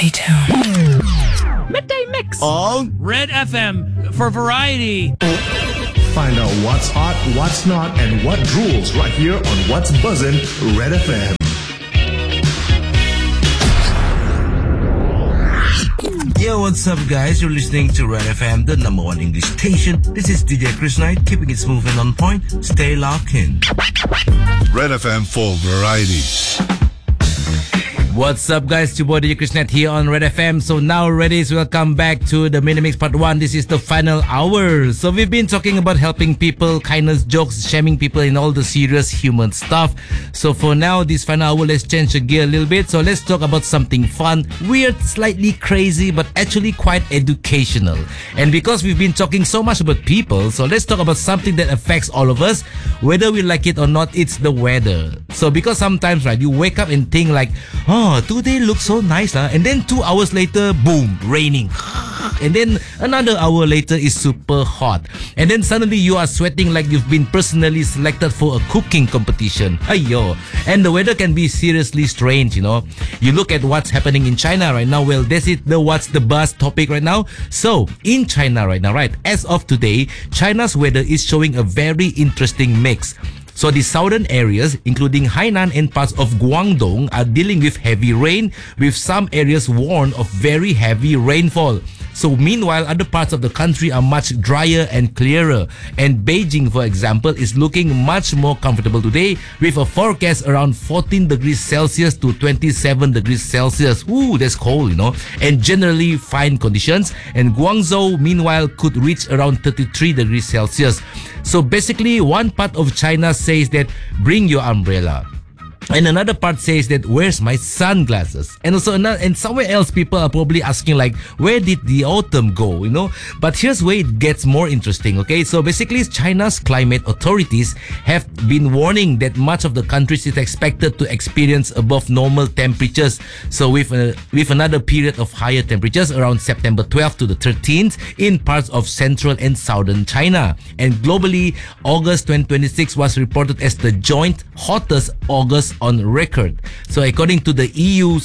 Stay tuned. Midday Mix on Red FM for variety. Find out what's hot, what's not, and what rules right here on What's Buzzin' Red FM. Yo, what's up, guys? You're listening to Red FM, the number one English station. This is DJ Chris Knight, keeping it smooth and on point. Stay locked in. Red FM for variety. What's up, guys? It's your boy DJ Chris Knight here on Red FM. So now, Reddies, welcome back to the Mini Mix Part 1. This is the final hour. So we've been talking about helping people, kindness, jokes, shaming people, and all the serious human stuff. So for now, this final hour, let's change the gear a little bit. So let's talk about something fun, weird, slightly crazy, but actually quite educational. And because we've been talking so much about people, so let's talk about something that affects all of us, whether we like it or not. It's the weather. So because sometimes, right, you wake up and think like, oh, today looks so nice, and then 2 hours later, boom, raining. And then another hour later is super hot. And then suddenly you are sweating like you've been personally selected for a cooking competition. Ayyo. And the weather can be seriously strange, you know. You look at what's happening in China right now. Well, this is the what's the buzz topic right now. So, in China right now, right, as of today, China's weather is showing a very interesting mix. So the southern areas, including Hainan and parts of Guangdong, are dealing with heavy rain, with some areas warned of very heavy rainfall. So meanwhile, other parts of the country are much drier and clearer. And Beijing, for example, is looking much more comfortable today with a forecast around 14 degrees Celsius to 27 degrees Celsius. Ooh, that's cold, you know. And generally fine conditions. And Guangzhou, meanwhile, could reach around 33 degrees Celsius. So basically, one part of China says that bring your umbrella. And another part says that where's my sunglasses? And also and somewhere else people are probably asking like, where did the autumn go, you know? But here's where it gets more interesting, okay? So basically China's climate authorities have been warning that much of the country is expected to experience above normal temperatures. So with another period of higher temperatures around September 12th to the 13th in parts of central and southern China. And globally, August 2026 was reported as the joint hottest August on record. So according to the EU's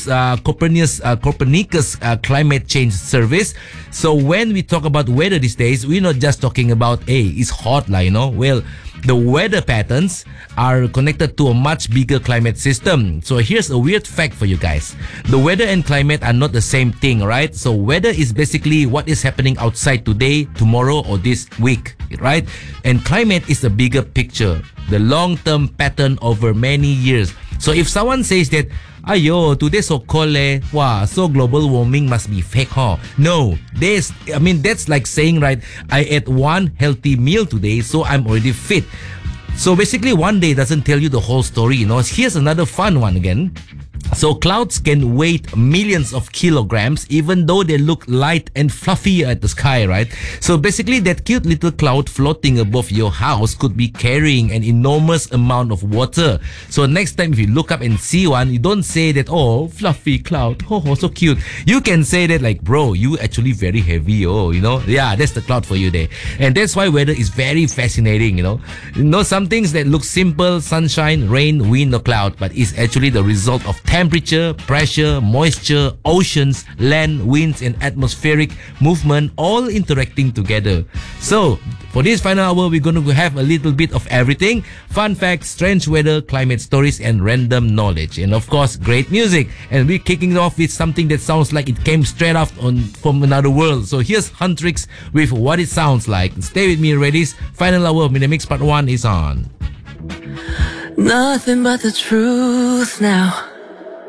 Copernicus Climate Change Service, so when we talk about weather these days, we're not just talking about, hey, it's hot, you know. Well, the weather patterns are connected to a much bigger climate system. So here's a weird fact for you guys. The weather and climate are not the same thing, right? So weather is basically what is happening outside today, tomorrow, or this week, right? And climate is the bigger picture, the long-term pattern over many years. So if someone says that, ayo, today so cold wow, so global warming must be fake, huh? No, that's like saying, right, I ate one healthy meal today, so I'm already fit. So basically, one day doesn't tell you the whole story, you know. Here's another fun one again. So clouds can weigh millions of kilograms even though they look light and fluffy at the sky, right? So basically that cute little cloud floating above your house could be carrying an enormous amount of water. So next time if you look up and see one, you don't say that, oh, fluffy cloud, oh, so cute. You can say that like, bro, you actually very heavy, oh, you know. Yeah, that's the cloud for you there. And that's why weather is very fascinating, you know. You know, some things that look simple, sunshine, rain, wind or cloud, but it's actually the result of temperature, pressure, moisture, oceans, land, winds, and atmospheric movement all interacting together. So, for this final hour, we're going to have a little bit of everything. Fun facts, strange weather, climate stories, and random knowledge. And of course, great music. And we're kicking it off with something that sounds like it came straight off from another world. So here's Huntrix with What It Sounds Like. Stay with me, Reddies. Final hour of Mini Mix Part 1 is on. Nothing but the truth now.